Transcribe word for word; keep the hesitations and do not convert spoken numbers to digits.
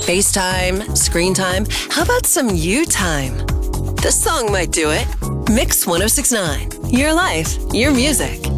FaceTime, screen time. How about some you time? This song might do it. Mix one oh six point nine. Your life, your music.